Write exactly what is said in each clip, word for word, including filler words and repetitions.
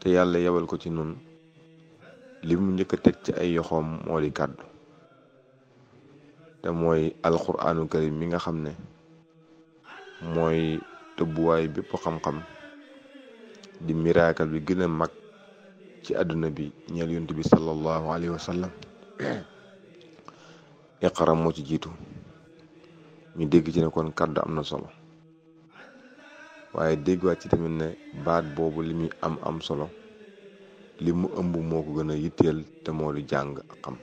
te yàlla yebal ko ci nun li mu njëkk a teg ci ay yoxoom moo di kàddu te mooy alquraanu karim mi nga xam ne mooy tëbbuwaay bépp xam-xam di miraakal bi gën a mag ci àdduna bi ñeel yonent bi sallallahu alayhi wa sallam iqra moo ci jiitu ñu dégg ci ne kon kàddu am na solo waaye déggwaat ci tamit ne baat boobu li muy am am solo li mu ëmb moo ko gën a yitteel te moo di jàng ak xam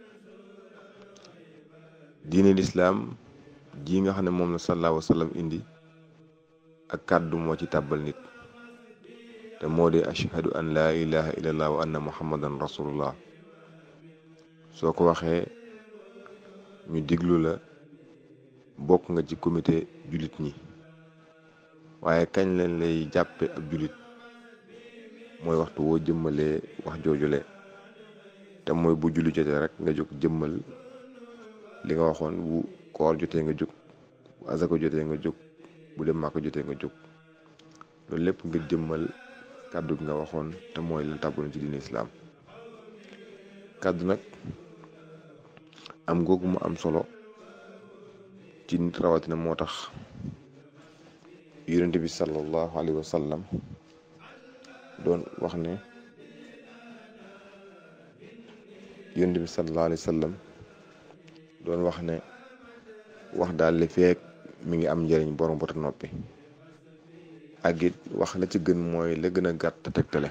diine lislaam ji nga xam ne moom la sallallahu alayhi wa sallam indi ak kàddu moo ci tàbbal nit te moo di ashhadu an laa ilaha illallah wa anna muhammadan rasulullah soo ko waxee ñu diglu la bokk nga ci comité jullit ñi waaye kañ leen lay jàppe ab jullit mooy waxtu woo jëmmalee wax joojule te mooy bu julli jotee rek nga jóg jëmmal li nga waxoon bu koor jotee nga jóg bu azaka jotee nga jóg bu dem Màkka jotee nga jóg loolu lépp nga jëmmal kàddu gi nga waxoon te mooy la tàbboon ci diine islaam kàddu nag am googu mu am solo ci nit rawatina moo tax yonent bi sallallahu alayhi wa sallam doon wax ne yonent bi sallallahu alayhi wa sallam doon wax ne wax daal li feek mi ngi am njëriñ borom bota noppi ak it wax la ci gën mooy la gën a gàtt te tegtale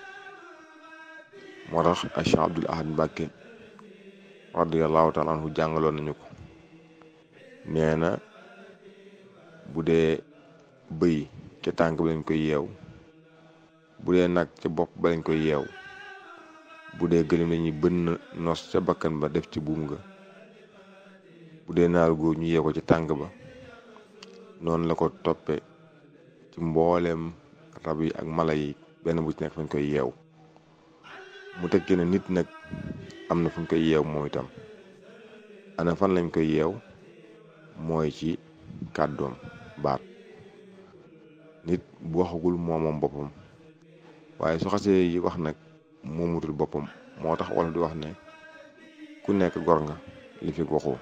moo tax Cheikh Abdoul Ahad Mbacké radiyallahu taala anhu jàngaloon nañu ko nee na bu dee bëy ca tànk ba lañ koy yeew bu dee nag ca bopp ba lañ koy yeew bu dee gëlim lañuy bënn nos ca bakkan ba def ci buum nga bu dee naaru góor ñu yeew ko ci tànk ba noonu la ko toppe ci mbooleem rab yi ak mala yi benn bu ci nekk fañ koy yeew mu teg ne nit nag am na fu ñu koy yeew moom itam ana fan lañ koy yeew mooy ci kàddoom baat nit bu waxagul moomam boppam waaye su xasee yi wax nag moomutul boppam moo tax wala di wax ne ku nekk gor nga li fi waxoo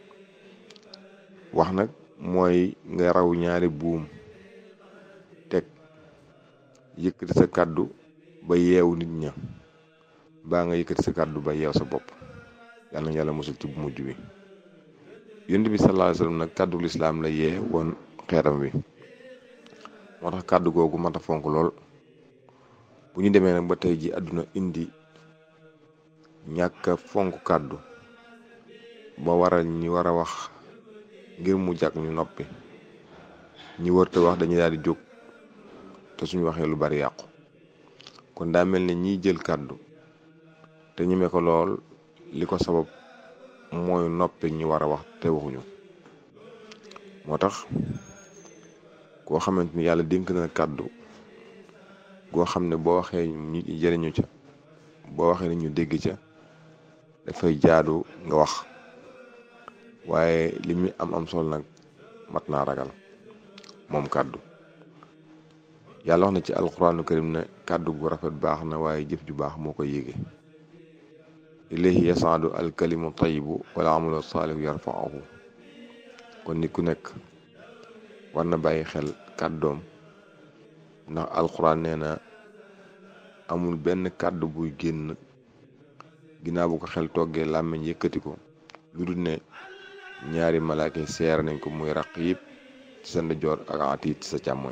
wax nag mooy nga raw ñaari buum teg yëkkati sa kàddu ba yeewu nit ña baa nga yëkkati sa kàddu ba yeew sa bopp yàlla na yàlla musul ci bu mujj bi yonent bi sallallahu alayhi wasallam nag kàddu lislaam la yee woon xeeram wi moo tax kàddu googu mat a fonk lool bu ñu demee nag ba tey ji àdduna indi ñàkk a fonk kàddu ba waral ñi war a wax ngir mu jag ñu noppi ñi wërte wax dañuy daal di jóg te suñu waxee lu bari yàqu kon daa mel ne ñiy jël kàddu te ñeme ko lool li ko sabab mooy noppi ñi war a wax te waxuñu moo tax koo xamante ni yàlla dénk na kàddu goo xam ne boo waxee ñu jëriñu ca boo waxee ni ñu dégg ca dafay jaadu nga wax waaye li muy am am solo nag mat naa ragal moom kàddu yàlla wax na ci alquraanu karim ne kàddu gu rafet baax na waaye jëf ju baax moo koy yéege ilayhi yasaadu alkalimu tayibu wala amalu saalihu yarfaahu kon nit ku nekk war na bàyyi xel kàddoom ndax alquran nee na amul benn kàddu buy génn ginnaaw bu ko xel toggee làmmiñ yëkkati ko lu dul ne ñaari malaaka yi seer nañ ko muy raqiib ci sa ndijoor ak atiid ci sa càmmoñ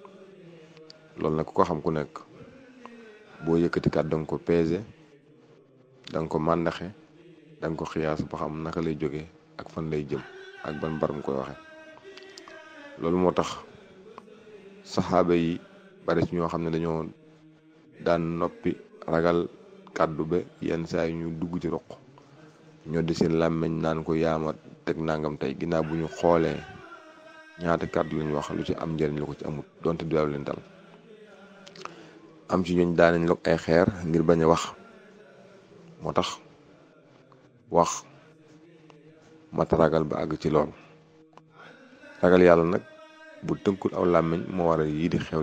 loolu nag ku ko xam ku nekk boo yëkkati kàddu danga ko peese danga ko màndaxe danga ko xiyaas ba xam naka lay jóge ak fan lay jëm ak ban baram koy waxe loolu moo tax saxaaba yi bari ci ñoo xam ne dañoo daan noppi ragal kàddu ba yenn saa yi ñu dugg ci roq ñoo di seen làmmeñ naan ko yaama teg nangam tey ginnaaw bu ñu xoolee ñaata kàddu lañu wax lu ci am njëriñ lu ko ci amut donte du leen dal am ci ñooñ daanañ log ay xeer ngir bañ a wax moo tax wax mata ragal ba àgg ci lool ragal yàlla nag bu tënkul aw làmmiñ moo waral yii di xew